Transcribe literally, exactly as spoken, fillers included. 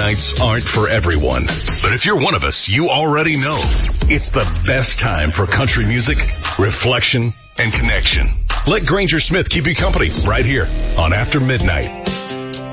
nights aren't for everyone. But if you're one of us, you already know it's the best time for country music, reflection, and connection. Let Granger Smith keep you company right here on After Midnight.